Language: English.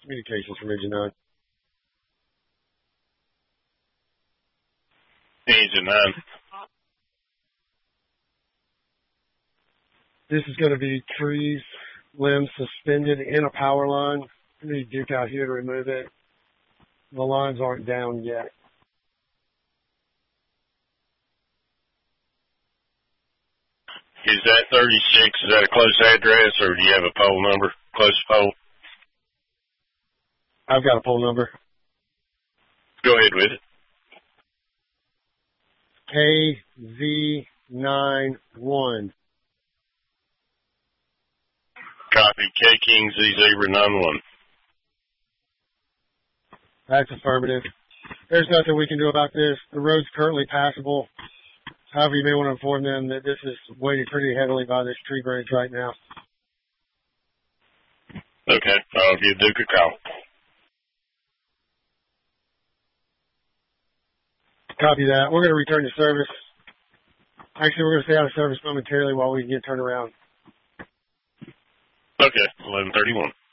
Communications from Engine 9. Engine 9. This is going to be trees, limbs suspended in a power line. We need Duke out here to remove it. The lines aren't down yet. Is that 36? Is that a close address, or do you have a pole number? Close pole? I've got a pole number. Go ahead with it. KZ91. Copy. K King Z Zebra 91. That's affirmative. There's nothing we can do about this. The road's currently passable. However, you may want to inform them that this is weighted pretty heavily by this tree branch right now. Okay. I'll give Duke a call. Copy that. We're going to return to service. Actually, we're going to stay out of service momentarily while we get turned around. Okay. 11:31.